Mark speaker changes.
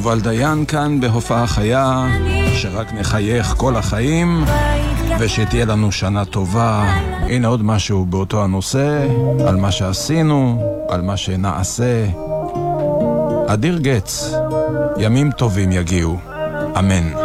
Speaker 1: יובל דיין כאן בהופעה חיה, שרק נחייך כל החיים ושתהיה לנו שנה טובה. הנה עוד משהו באותו הנושא, על מה שעשינו, על מה שנעשה. אדיר גץ, ימים טובים יגיעו, אמן.